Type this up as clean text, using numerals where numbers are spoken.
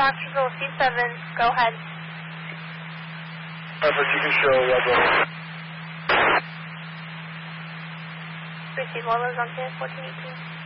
Foxville C7, go ahead. Perfect, you can show Rebel. Receive all those on 10-14-18.